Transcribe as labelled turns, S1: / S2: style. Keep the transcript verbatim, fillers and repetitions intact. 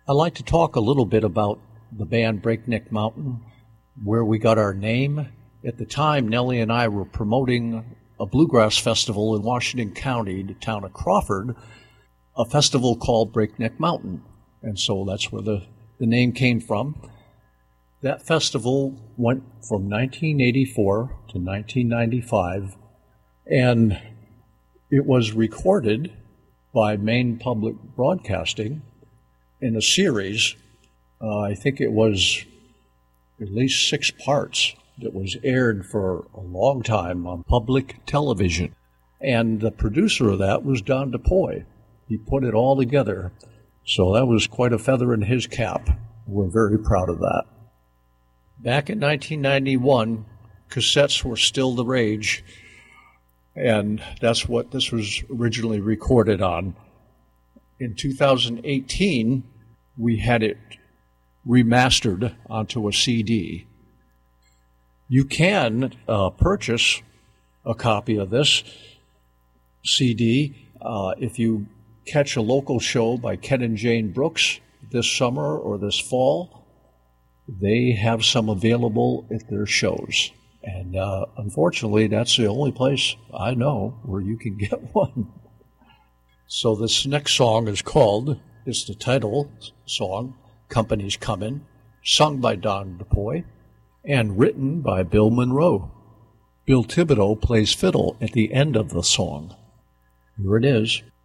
S1: I'd like to talk a little bit about the band Breakneck Mountain, where we got our name. At the time, Nellie and I were promoting a bluegrass festival in Washington County, the town of Crawford, a festival called Breakneck Mountain. And so that's where the, the name came from. That festival went from nineteen eighty-four to nineteen ninety-five, and it was recorded by Maine Public Broadcasting in a series. Uh, I think it was at least six parts that was aired for a long time on public television. And the producer of that was Don DuPois. He put it all together. So that was quite a feather in his cap. We're very proud of that. Back in nineteen ninety-one, cassettes were still the rage, and that's what this was originally recorded on. In two thousand eighteen, we had it remastered onto a C D. You can uh, purchase a copy of this C D uh, if you catch a local show by Ken and Jane Brooks this summer or this fall. They have some available at their shows. And uh, unfortunately, that's the only place I know where you can get one. So this next song is called, it's the title song, Company's Comin', sung by Don DuPois, and written by Bill Monroe. Bill Thibodeau plays fiddle at the end of the song. Here it is.